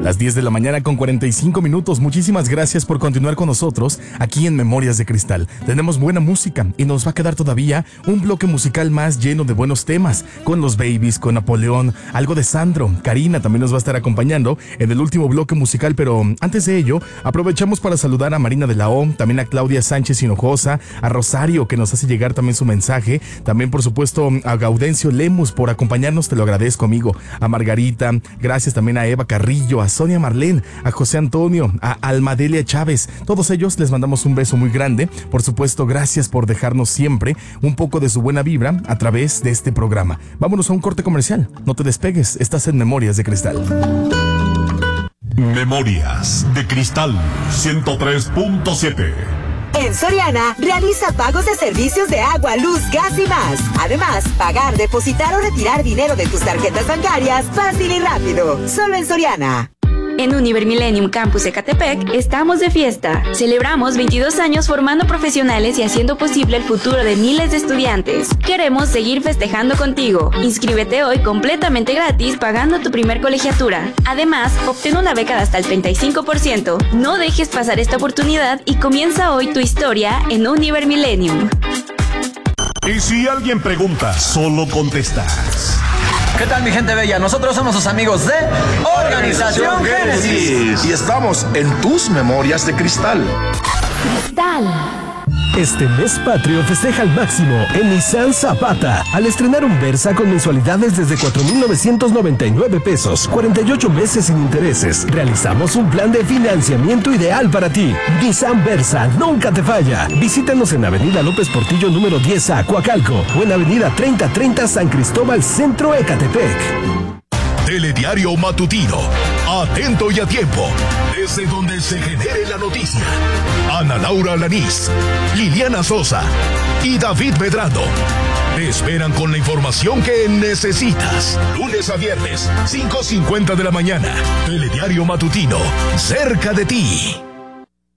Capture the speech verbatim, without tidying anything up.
Las diez de la mañana con cuarenta y cinco minutos. Muchísimas gracias por continuar con nosotros aquí en Memorias de Cristal. Tenemos buena música y nos va a quedar todavía un bloque musical más lleno de buenos temas, con los Babies, con Napoleón, algo de Sandro. Karina también nos va a estar acompañando en el último bloque musical, pero antes de ello aprovechamos para saludar a Marina de la O, también a Claudia Sánchez Hinojosa, a Rosario, que nos hace llegar también su mensaje, también por supuesto a Gaudencio Lemus por acompañarnos, te lo agradezco, amigo, a Margarita, gracias también a Eva Carrillo, a Sonia Marlén, a José Antonio, a Almadelia Chávez. Todos ellos les mandamos un beso muy grande. Por supuesto, gracias por dejarnos siempre un poco de su buena vibra a través de este programa. Vámonos a un corte comercial. No te despegues, estás en Memorias de Cristal. Memorias de Cristal ciento tres punto siete. En Soriana, realiza pagos de servicios de agua, luz, gas y más. Además, pagar, depositar o retirar dinero de tus tarjetas bancarias fácil y rápido. Solo en Soriana. En Univer Millennium Campus Ecatepec estamos de fiesta. Celebramos veintidós años formando profesionales y haciendo posible el futuro de miles de estudiantes. Queremos seguir festejando contigo. Inscríbete hoy completamente gratis pagando tu primer colegiatura. Además, obtén una beca de hasta el treinta y cinco por ciento. No dejes pasar esta oportunidad y comienza hoy tu historia en Univer Millennium. Y si alguien pregunta, solo contestas. ¿Qué tal, mi gente bella? Nosotros somos sus amigos de Organización Génesis y estamos en tus Memorias de Cristal. Cristal. Este mes patrio festeja al máximo en Nissan Zapata al estrenar un Versa con mensualidades desde cuatro mil novecientos noventa y nueve pesos, cuarenta y ocho meses sin intereses. Realizamos un plan de financiamiento ideal para ti. Nissan Versa nunca te falla. Visítanos en Avenida López Portillo número diez A, Coacalco, o en Avenida treinta treinta San Cristóbal Centro, Ecatepec. Telediario Matutino, atento y a tiempo, desde donde se genere la noticia. Ana Laura Lanís, Liliana Sosa y David Medrano te esperan con la información que necesitas. Lunes a viernes, cinco cincuenta de la mañana. Telediario Matutino, cerca de ti.